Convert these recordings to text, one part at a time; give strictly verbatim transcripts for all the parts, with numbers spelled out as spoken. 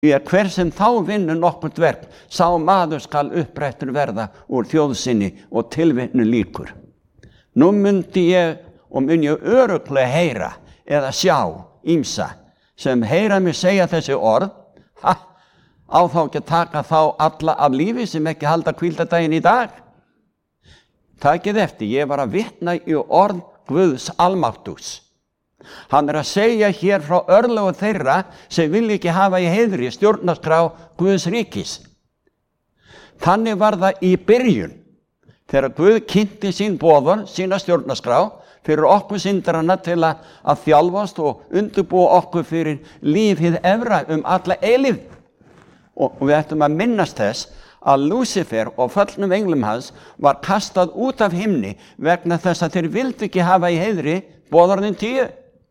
Því að hver sem þá vinnur nokkurt verk, sá maður skal upprættur verða úr þjóðsinni og tilvinnu líkur. Nú myndi ég og mun ég örugglega heyra eða sjá ýmsa sem heyra mig segja þessi orð, ha, á þá ekki að taka þá alla af lífi sem ekki halda hvíldardaginn í dag. Takið eftir, ég var að vitna í orð Guðs almáttugs. Hann er að segja hér frá örlögum þeirra sem vilja ekki hafa í heiðri stjórnarskrá Guðs ríkis. Þannig var það í byrjun, þegar Guð kynnti sín boðorð, sína stjórnarskrá, fyrir okkur syndarana til að, að þjálfast og undirbúa okkur fyrir lífið efra um alla eilífð. Og, og við ættum að minnast þess að Lúsifer og föllnum englum hans var kastað út af himni vegna þess að þeir vildu ekki hafa í heiðri boðorðin tíu.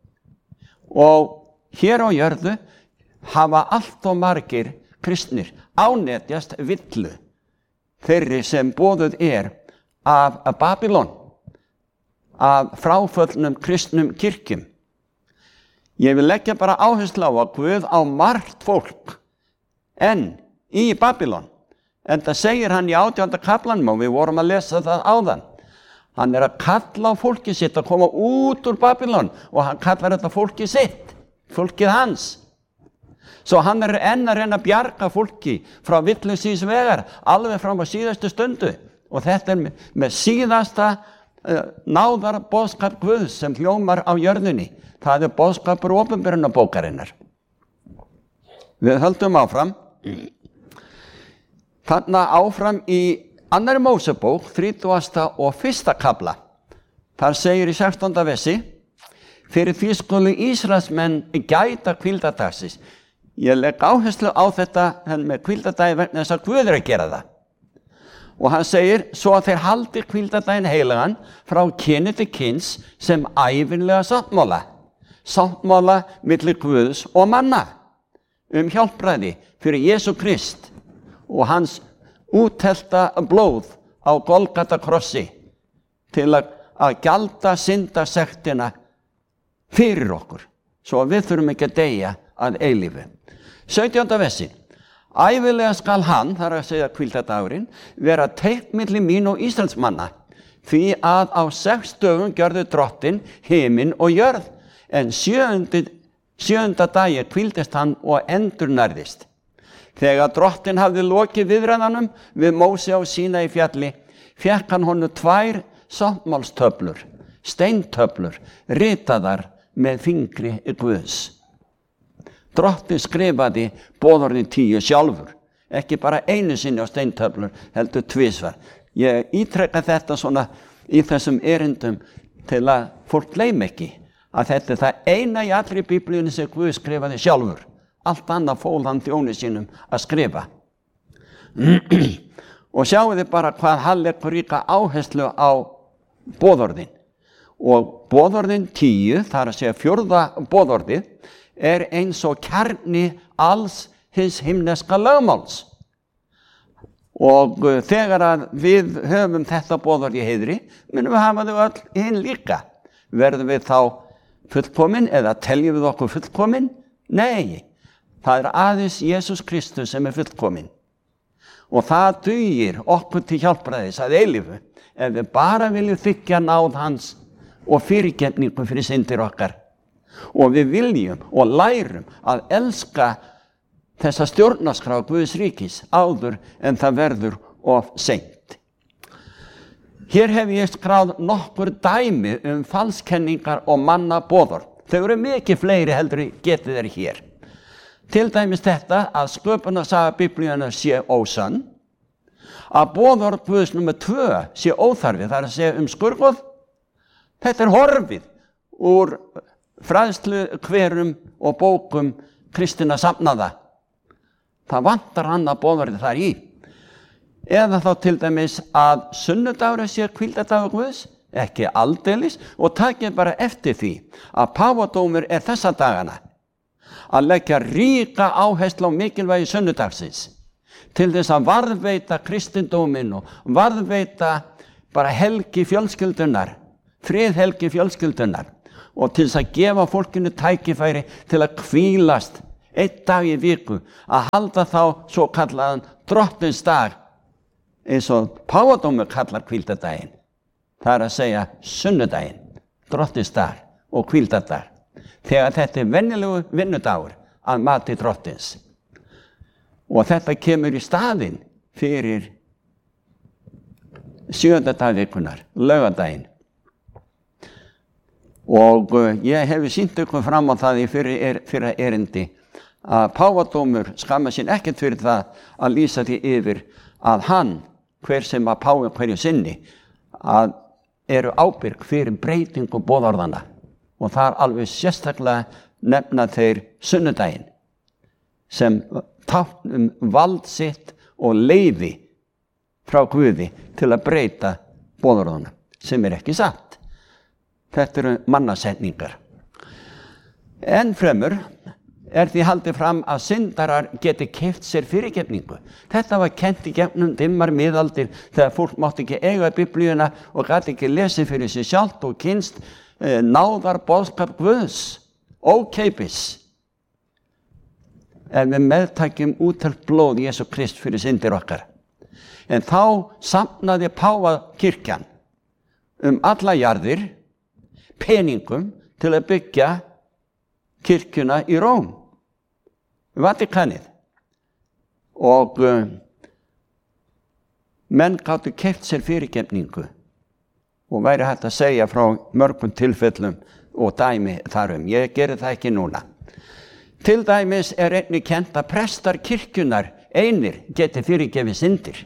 Og hér á jörðu hafa allt og margir kristnir ánetjast villu þeirri sem boðuð er af Babylon, af fráföllnum kristnum kirkjum. Ég vil leggja bara áherslu á að Guð á margt fólk en í Babylon. En það segir hann í átjánda kaflanum og við vorum að lesa það áðan. Hann er að kalla á fólkið sitt að koma út úr Babylon og hann kallar þetta fólkið sitt, fólkið hans. Svo hann er enn að reyna að bjarga fólki frá villu síns vegar, alveg fram á síðastu stundu. Og þetta er með, með síðasta uh, náðar boðskap Guðs sem hljómar á jörðinni. Það er boðskapur opinberunarbókarinnar. Við höldum áfram. Þarna áfram í annarri Mósebók, þrítugasta og fyrsta kafla. Þar segir í sextánda versi, fyrir því skulu Ísraelsmenn gæta hvíldardagsins. Ég legg áherslu á þetta með hvíldardagi vegna þess að Guð er að gera það. Og hann segir, svo að þeir haldi hvíldardaginn heilagan frá kyni til kyns sem ævinlega sáttmála. Sáttmála milli Guðs og manna um hjálpræði fyrir Jesú Krist og hans úthelta blóð á Golgata krossi til að, að gjalda syndasektina fyrir okkur, svo við þurfum ekki að deyja að eilífu. sautjánda versi. Ævilega skal hann, þar að segja hvíldardagurinn, vera teikn milli mín og Ísraelsmanna, því að á sex dögum gjörðu drottinn himinn og jörð, en sjöundi, sjöunda dagi hvíldist hann og endurnærðist. Þegar drottinn hafði lokið viðræðanum við Móse á Sína í fjalli, fékk hann honum tvær sáttmálstöflur, steintöflur, ritaðar með fingri Guðs. Drottinn skrifaði boðorðin tíu sjálfur, ekki bara einu sinni á steintöflur, heldur tvisvar. Ég ítreka þetta svona í þessum erindum til að fólk gleymi ekki að þetta er það eina í allri Biblíunni sem Guð skrifaði sjálfur. Allt annað fól hann þjóni sínum að skrifa. Og sjáu þið bara hvað hann leggur ríka áherslu á boðorðin. Og boðorðin tíu, þar að segja fjórða boðorðið, er eins og kjarni alls hins himneska lögmáls. Og þegar að við höfum þetta boðorð í heiðri, munum við hafa þau öll hinn líka. Verðum við þá fullkomin eða teljum við okkur fullkomin? Nei. Það er aðeins Jesús Kristus sem er fullkominn. Og það dugir okkur til hjálpræðis að eilífu ef við bara viljum þiggja náð hans og fyrirgefningu fyrir syndir okkar. Og við viljum og lærum að elska þessa stjórnarskrá Guðs ríkis áður en það verður of seint. Hér hef ég skráð nokkur dæmi um falskenningar og mannaboðorð. Þau eru mikið fleiri heldur getið þeir hér. Til dæmis þetta að sköpunarsaga Biblíunnar sé ósann, að boðorð Guðs númer tvö sé óþarfið, það er að segja um skurðgoð. Þetta er horfið úr fræðslu hverum og bókum kristinna safnaða. Það vantar annað boðorðið þar í. Eða þá til dæmis að sunnudagur sé hvíldardagur Guðs, ekki aldeilis, og takið bara eftir því að páfadómur er þessa dagana að leggja ríka áherslu á mikilvægi sunnudagsins til þess að varðveita kristindóminn og varðveita bara helgi fjölskyldunar, friðhelgi fjölskyldunar og til þess að gefa fólkinu tækifæri til að hvílast einn dag í viku, að halda þá svo kallaðan drottins dag, eins og páfadómur kallar hvíldardaginn. Það er að segja sunnudaginn, drottins dag og hvíldardag. Þegar þetta er venjulegu vinnudagur að mati drottins. Og þetta kemur í staðinn fyrir sjöunda dag vikunar, laugardaginn. Og uh, ég hef sýnt ykkur fram á það í fyrir, er, fyrir erindi að páfadómur skamma sín ekkert fyrir það að lýsa því yfir að hann, hver sem að páfi hverju sinni, að eru ábyrg fyrir breytingu boðorðana. Og það er alveg sérstaklega nefna þeir sunnudaginn sem tákn um vald sitt og leyfi frá Guði til að breyta boðorðana, sem er ekki satt. Þetta eru mannasetningar. Enn fremur er því haldið fram að syndarar geti keypt sér fyrirgefningu. Þetta var kennt í gegnum dimmar miðaldir þegar fólk mátti ekki eiga Biblíuna og gat ekki lesið fyrir sig sjálft og kynst eh, náðar boðskap Guðs, ókeypis. En við meðtækjum útelt blóð Jesú Krist fyrir syndir okkar. En þá safnaði páfakirkjan um alla jarðir peningum til að byggja kirkjuna í Róm, Vatikanið. Og uh, menn gátu keypt sér fyrirgefningu og væri hægt að segja frá mörgum tilfellum og dæmi þarum. Ég geri það ekki núna. Til dæmis er einnig kennt að prestar kirkjunar einir geti fyrirgefið syndir.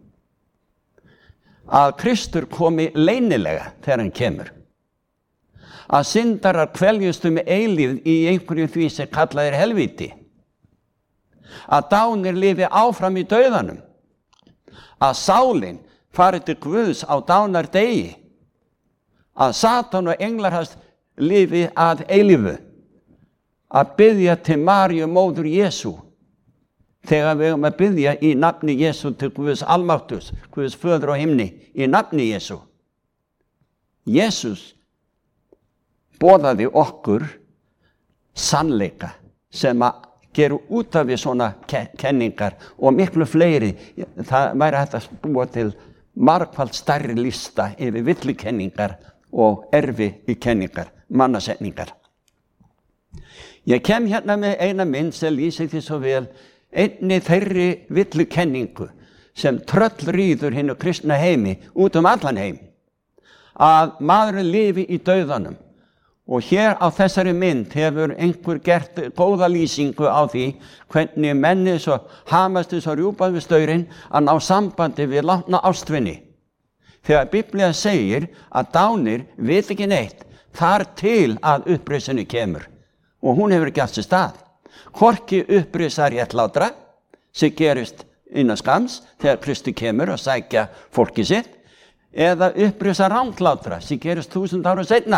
Að Kristur komi leynilega þegar hann kemur. Að syndarar kveljust um eilífð í einhverju því sem kallað er helvíti. Að dánir lifi áfram í dauðanum. Að sálin fari til Guðs á dánardegi. Að Satan og englar hans lifi að eilífu. Að biðja til Maríu móður Jesú. Þegar við erum að biðja í nafni Jesú til Guðs almáttugs, Guðs föður á himni, í nafni Jesú. Jesús boðaði okkur sannleika sem að gera út af við svona kenningar og miklu fleiri. Það væri hægt að búa til margfald stærri lista yfir villukenningar og erfi í kenningar, mannasetningar. Ég kem hérna með eina mynd sem lýsir því svo vel einni þeirri villukenningu sem tröllrýður hinu kristna heimi út um allan heim. Að maðurinn lifi í dauðanum. Og hér á þessari mynd hefur einhver gert góða lýsingu á því hvernig menni svo hamastu svo rjúpað við staurinn að ná sambandi við látna ástvinni. Þegar Biblía segir að dánir veit ekki neitt þar til að upprisinu kemur. Og hún hefur ekki átt sér stað. Hvorki upprisar réttlátra sem gerist innan skams þegar Kristi kemur og sækja fólki sitt, eða upprisar ranglátra sem gerist þúsund ára seinna.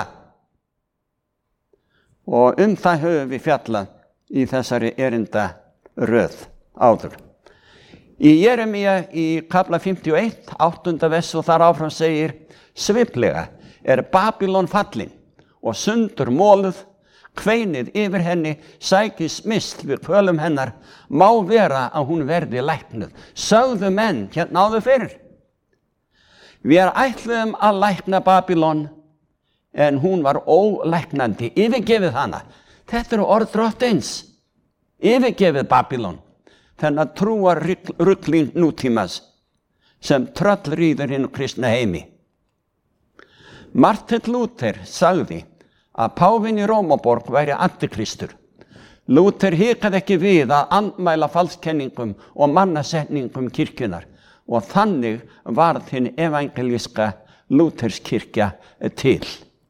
Og um það höfum við fjallað í þessari erinda röð áður. Í Jeremía í kafla fimmtíu og eitt, áttunda vers og þar áfram segir: sviplega er Babylon fallin og sundur móluð, kveinið yfir henni, sækir smysl við kvölum hennar, má vera að hún verði læknuð. Sögðu menn hérna áður fyrir. Við ætluðum að lækna Babylon, en hún var ólæknandi, yfirgefið hana. Þetta eru orð drottins. Yfirgefið Babylon, þennan trúar rugling nútímas sem tröllrýður hinu kristna heimi. Martin Luther sagði að páfinn í Rómaborg væri antikristur. Luther hikaði ekki við að andmæla falskenningum og mannasetningum kirkjunar og þannig varð hinn evangelíska Lutherskirkja til.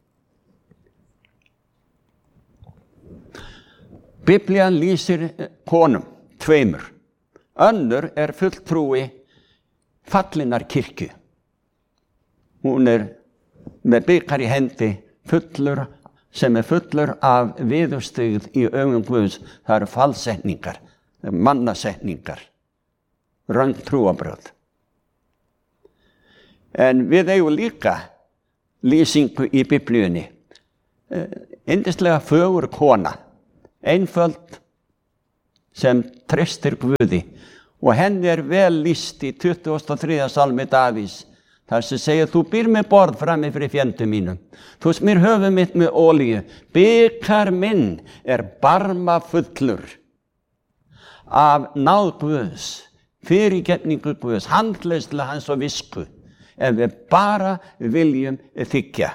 Biblían lýsir konum, tveimur. Önnur er fulltrúi fallinnar kirkju. Hún er með bikar í hendi fullur, sem er fullur af viðurstyggð í augum Guðs. Það eru falsetningar, mannasetningar, röng trúarbrögð. En við eigum líka lýsingu í Biblíunni. Yndislega fögur kona. Einföld, sem treystir Guði, og henni er vel lýst í tuttugasta og þriðja salmi Davís, þar sem segir: þú býr með borð frammi fyrir fjendum mínum, þú smyr höfuð mitt með olíu, bikar minn er barma fullur af náð Guðs, fyrirgefningu Guðs, handleiðslu hans og visku, ef við bara viljum þiggja.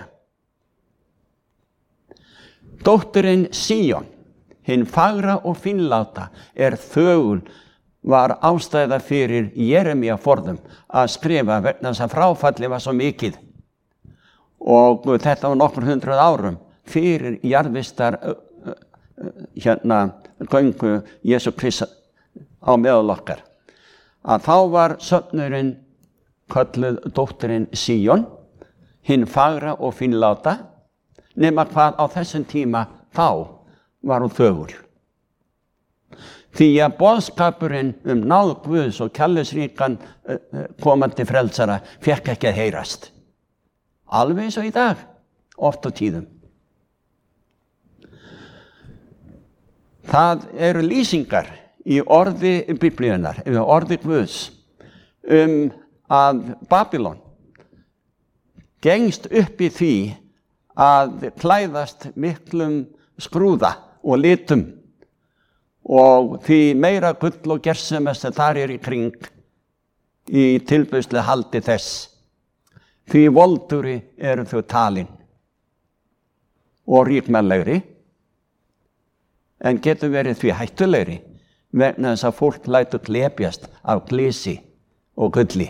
Dóttirin Síón, hinn fagra og fínláta, er þögul, var ástæða fyrir Jeremía forðum að skrifa vegna þess að fráfalli var svo mikið, og þetta var nokkur hundruð árum fyrir jarðvistar hérna göngu Jesú Krists á meðal okkar, að þá var söfnurinn kölluð dóttirin Síón, hinn fagra og fínláta, nema hvað á þessum tíma þá var hún þögul. Því að boðskapurinn um náð Guðs og kærleiksríkan komandi frelsara fékk ekki að heyrast. Alveg eins og í dag, oft og tíðum. Það eru lýsingar í orði Biblíunnar, eða orði Guðs, um að Babylon gengst upp í því að klæðast miklum skrúða og litum, og því meira gull og gersemi sem þar er í kring í tilbeiðslu haldi þess, því voldugri eru þau talin og ríkmannlegri, en getur verið því hættulegri vegna þess að fólk lætur glepjast af glisi og gulli.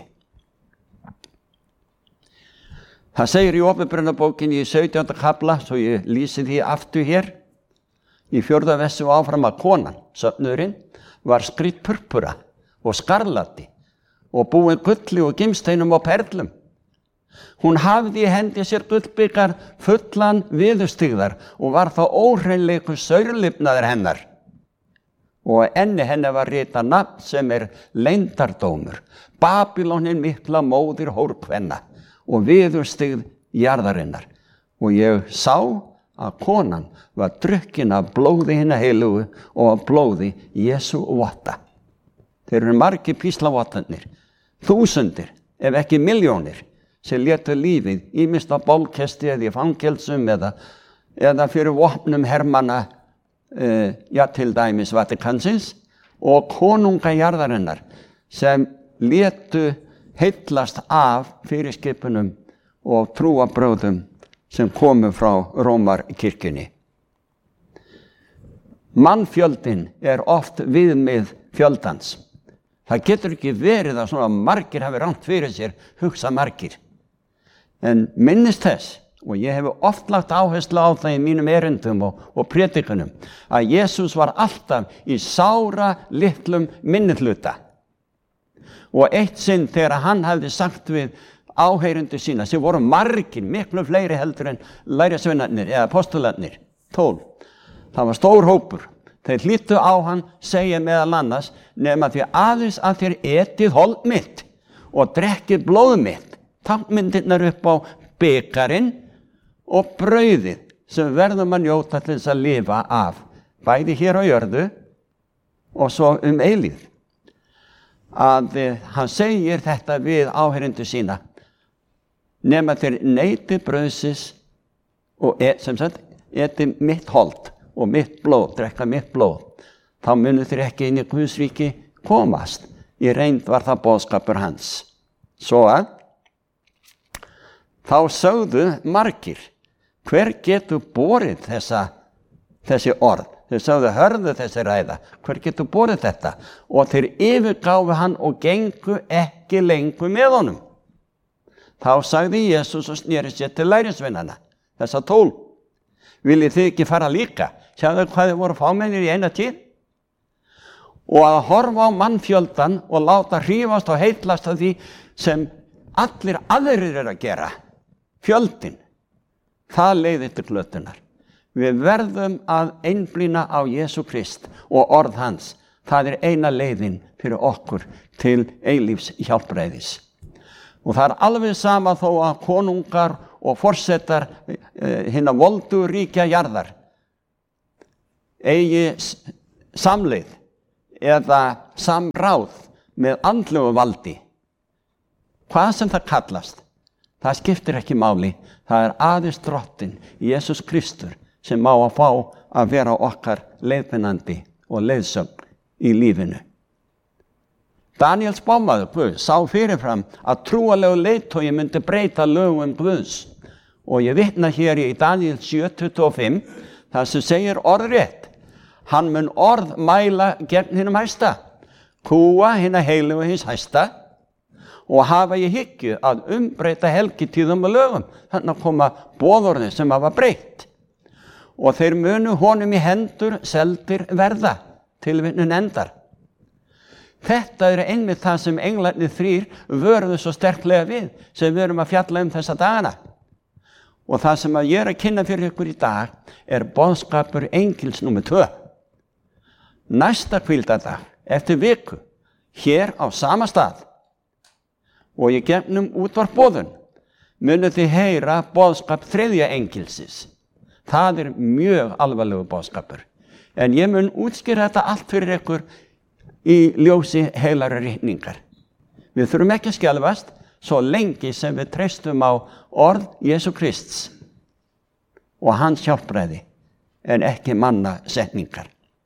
Það segir í Opinberunarbókinni í sautjánda kafla, svo ég lýsi því aftur hér, í fjórða versi og áfram, að konan, söfnurinn, var skrýdd purpura og skarlati og búin gulli og gimsteinum og perlum. Hún hafði í hendi sér gullbikar fullan viðurstyggðar og var þá óhreinleikur saurlifnaður hennar. Og enni henni var ritað nafn sem er leyndardómur, Babylónin mikla móðir hórkvenna og viðurstyggð jarðarinnar. Og ég sá að konan var drukkin af blóði hinna heilugu og af blóði Jesú votta. Þeir eru margir píslavottarnir, þúsundir, ef ekki milljónir, sem létu lífið ýmist á bálkesti eða í fangelsum eða, eða fyrir vopnum hermanna, uh, ja, til dæmis Vatikansins, og konunga jarðarinnar sem létu heillast af fyrirskipunum og trúarbrögðum sem komu frá Rómarkirkjunni. Mannfjöldin er oft viðmið fjöldans. Það getur ekki verið að svona margir hafi rangt fyrir sér, hugsa margir. En minnist þess, og ég hef oft lagt áherslu á það í mínum erindum og, og prédikunum, að Jesús var alltaf í sára litlum minnihluta. Og eitt sinn þegar hann hafði sagt við áheyrendur sína, sem voru margir, miklu fleiri heldur en lærisveinarnir eða apostolarnir, tólf. Það var stór hópur. Þeir hlýddu á hann, segja meðal annars, nema því aðeins að þér etið hold mitt og drekkið blóð mitt, tákmyndirnar upp á bikarinn og brauðið sem verðum að njóta til þess að lifa af, bæði hér á jörðu og svo um eilífð. Að hann segir þetta við áheyrendur sína, nema þeir neyti brauðsins og et, sem sagt, eti mitt hold og mitt blóð, drekka mitt blóð, þá munu þeir ekki inn í Guðs ríki komast. Í reynd var það boðskapur hans. Svo að þá sögðu margir, hver getur borið þessa, þessi orð? Þeir sögðu, hörðu þessi ræða, hver getur borið þetta? Og þeir yfirgáfu hann og gengu ekki lengur með honum. Þá sagði Jesús og sneri sér til lærisveinana, þessa tólf. Viljið þið ekki fara líka? Sjáðu hvað þið voru fámennir í eina tíð? Og að horfa á mannfjöldan og láta hrífast og heitlast af því sem allir aðrir eru að gera. Fjöldin, það leiðir til glötunar. Við verðum að einblína á Jesú Krist og orð hans. Það er eina leiðin fyrir okkur til eilífs hjálpræðis. Og það er alveg sama þó að konungar og forsetar eh, hinna voldu ríkja jarðar eigi samleið eða samráð með andlegu valdi. Hvað sem það kallast, það skiptir ekki máli. Það er aðeins drottinn, Jesús Kristur, sem má að fá að vera okkar leiðbeinandi og leiðsögn í lífinu. Daniel spámaður Guð sá fyrirfram að trúalegu leiðtogi myndi breyta lögum Guðs. Og ég vitna hér í Daniel sjö tuttugu og fimm, þar sem segir orðrétt: hann mun orð mæla gegn hinum hæsta, kúa hina heilugu hins hæsta, og hafa í hyggju að umbreyta helgitíðum og lögum. Þannig koma boðorðin sem hafa breytt. Og þeir munu honum í hendur seldir verða, tilvitnun endar. Þetta er einmitt það sem englarnir þrír vöruðu svo sterklega við, sem við erum að fjalla um þessa dagana. Og það sem ég er að kynna fyrir ykkur í dag er boðskapur engils númer tvö. Næsta hvíldardag, eftir viku, hér á sama stað, og í gegnum útvarpboðun, munu þið heyra boðskap þriðja engilsins. Það er mjög alvarlegur boðskapur. En ég mun útskýra þetta allt fyrir ykkur í ljósi heilara ritningar. Við þurfum ekki að skelfast svo lengi sem við treystum á orð Jesú Krists og hans hjálpræði, en ekki manna setningar.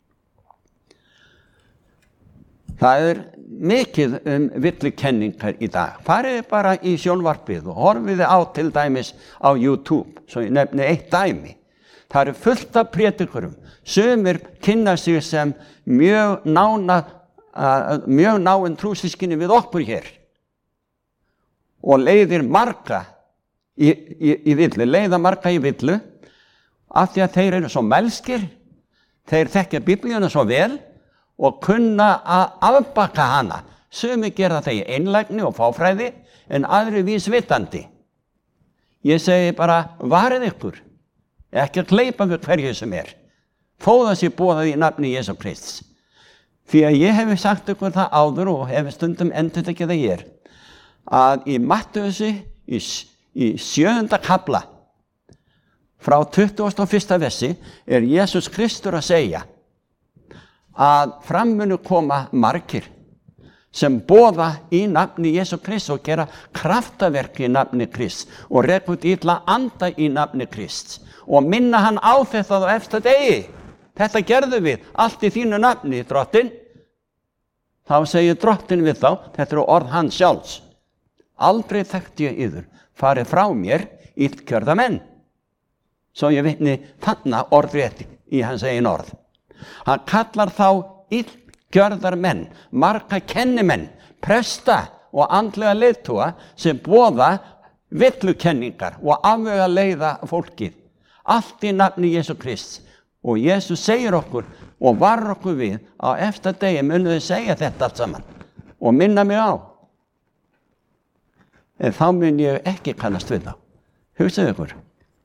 Það er mikið um villukenningar í dag. Farið bara í sjónvarpið og horfið á til dæmis á YouTube, svo ég nefni eitt dæmi. Það eru fullt af prédikurum, sumir kynna sig sem mjög nána, uh, mjög náin trúsískinni við okkur hér og leiðir marga í, í, í villu, leiða marga í villu af því að þeir eru svo melskir, þeir þekkja Biblíuna svo vel og kunna að afbaka hana. Sumir gera það í einlægni og fáfræði, en aðri vísvitandi. Ég segi bara, varið ykkur, ekki að gleypa við hverju sem er, þó það sé boðað í nafni Jesú Krists. Því að ég hef sagt ykkur það áður og hef stundum endur ekki það ég er, að í Mattheusi, í, í sjöunda kafla, frá tuttugasta og fyrsta versi, er Jesús Kristur að segja að fram munu koma margir sem boða í nafni Jesú Krist og gera kraftaverk í nafni Krist og reka út illa anda í nafni Krist og minna hann á þetta á efsta degi. Þetta gerðum við, allt í þínu nafni, drottinn. Þá segir drottinn við þá, þetta eru orð hans sjálfs: aldrei þekkti ég yður, farið frá mér, illgjörða menn. Svo ég vitni þarna orðrétt í hans eigin orð. Hann kallar þá illgjörðar menn, marga kennimenn, presta og andlega leiðtoga sem boða villukenningar og afvega leiða fólkið. Allt í nafni Jesú Krists. Og Jesús segir okkur og varar okkur við á eftir degi munu þið segja þetta allt saman og minna mig á. En þá mun ég ekki kannast við þá. Hugsaðu ykkur.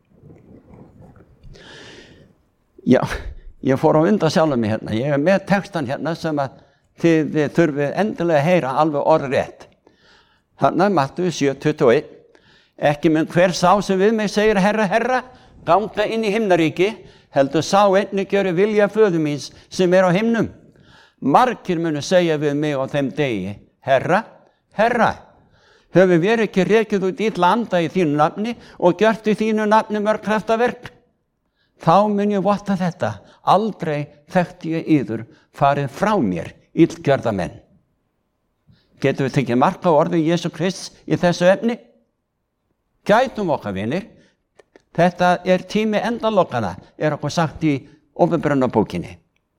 Já, ég fór á undan sjálfum mig hérna. Ég er með textan hérna sem að þið þurfið endilega að heyra alveg orðrétt. Þarna Matthæus sjö tuttugu og eitt. Ekki mun hver sá sem við mig segir herra, herra, ganga inn í himnaríki, heldur sá einnig gjöri vilja föður míns sem er á himnum. Margir munu segja við mig á þeim degi, herra, herra, höfum við ekki rekið út illa anda í þínu nafni og gjört í þínu nafni mörg kraftaverk? Þá mun ég votta þetta, aldrei þekkti ég yður, farið frá mér, illgjörða menn. Getum við tekið mark á orði Jesú Krists í þessu efni? Gætum okkar vinir, þetta er tími endalokana, er okkur sagt í Opinberunarbókinni.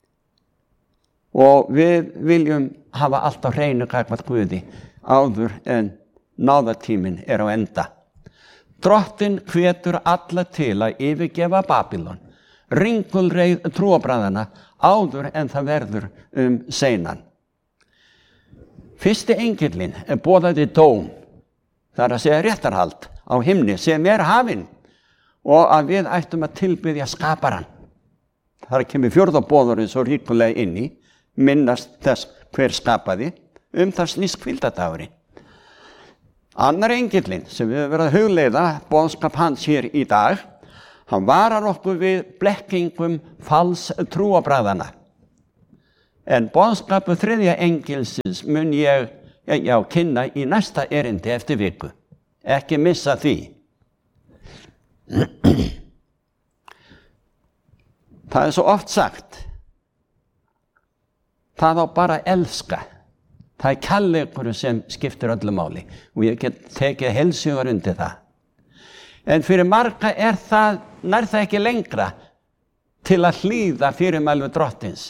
Og við viljum hafa allt á hreinu gagnvart Guði áður en náðartíminn er á enda. Drottinn hvetur alla til að yfirgefa Babylon, ringulreið trúarbragðanna áður en það verður um seinan. Fyrsti engillinn er boðaði dóm, það er að segja réttarhald á himni sem er hafinn og að við ættum að tilbiðja skaparann. Það kemur fjórða boðurinn svo ríkulega inn í, minnast þess hver skapaði, um það snýst hvíldardagurinn. Annar engillinn sem við höfum verið að hugleiða boðskap hans hér í dag, hann varar okkur við blekkingum fals trúarbragðanna. En boðskapur þriðja engilsins mun ég já, kynna í næsta erindi eftir viku. Ekki missa því. Það er svo oft sagt, það á bara að elska. Það er kærleikurinn sem skiptir öllu máli og ég get tekið heilshugar undir það. En fyrir marga er það, nær það ekki lengra til að hlýða fyrirmælu drottins.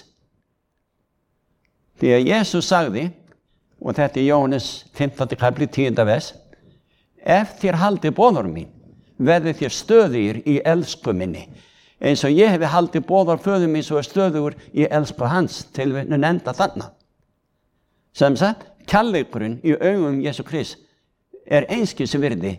Því að Jesús sagði, og þetta er Jóhannes fimmtándi kafli tíunda vers, ef þér haldið boðorð mín, verðið þér stöðugir í elsku minni, eins og ég hefi haldið boðorð föður mín svo er stöðugur í elsku hans, tilvitnun enda þarna. Sem sagt, kærleikurinn í augum Jesú Krist er einskis virði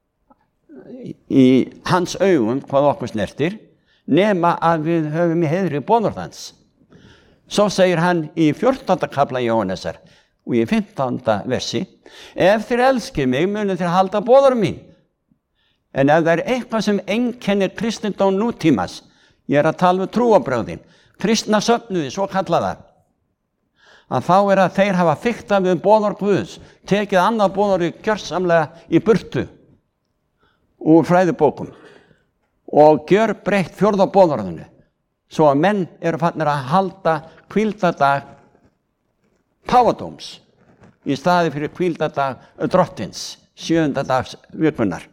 í hans augum hvað okkur snertir, nema að við höfum í heiðri boðorð hans. Svo segir hann í fjórtánda kafla Jóhannesar og í fimmtánda versi, ef þér elskir mig, munið þér halda boðorð mín. En ef það er eitthvað sem einkennir kristindóm nútímas, ég er að tala um trúarbrögðin, kristna söfnuði, svo kallaða, að þá er að þeir hafa fiktað við boðorð Guðs, tekið annað boðorð gjörsamlega í burtu úr fræðibókum og gjör breytt fjórða boðorðinu, svo að menn eru fannir að halda hvíldardag páfadóms í staði fyrir hvíldardag drottins, sjöunda dags vikunnar.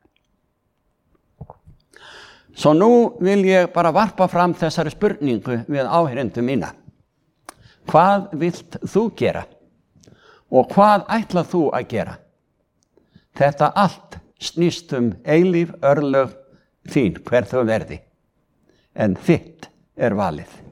Svo nú vil ég bara varpa fram þessari spurningu við áheyrendur mína. Hvað vilt þú gera? Og hvað ætlað þú að gera? Þetta allt snýst um eilíf örlög þín, hver þau verði. En þitt er valið.